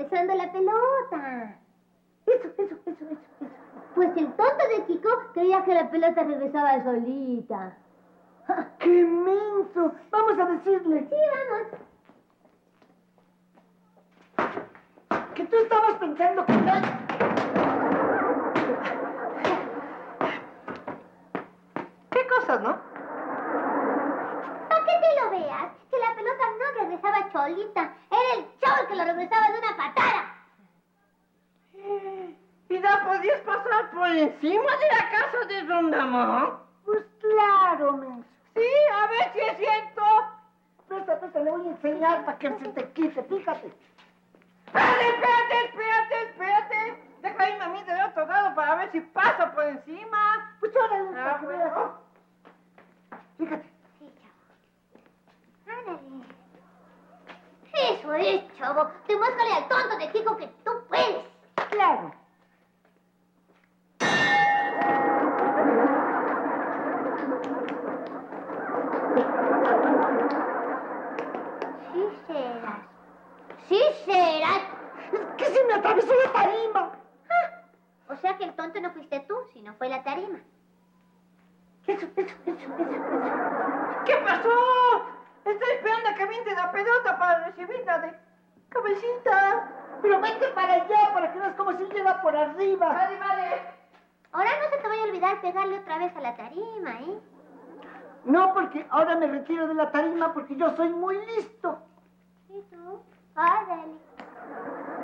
regresando la pelota. Eso. Pues el tonto de Kiko creía que la pelota regresaba solita. ¡Qué menso! Vamos a decirle. Sí, vamos. Que tú estabas pensando que... ¿Qué cosas, no? ¿Para qué te lo veas? Que la pelota no regresaba cholita. Era el chavo el que lo regresaba de una patada. ¿Y la podías pasar por encima de la casa de Don Ramón? Pues claro, menso. Sí, a ver si es cierto. Presta, le voy a enseñar para que se te quite, fíjate. Espérate. Deja irme a mí del otro lado para ver si paso por encima. Pues órale, para que veas. Fíjate. Sí, chavo. Ándale. Eso es, chavo. Demuéstrale al tonto de Kiko que tú puedes. Claro. Sí serás. Es que se me atravesó la tarima. O sea que el tonto no fuiste tú, sino fue la tarima. Eso. ¿Qué pasó? Estoy esperando a que viente la pelota para recibirla de cabecita. Pero vente para allá para que veas cómo se lleva por arriba. Vale. Ahora no se te vaya a olvidar pegarle otra vez a la tarima, ¿eh? No, porque ahora me retiro de la tarima porque yo soy muy listo. ¿Y tú? Órale.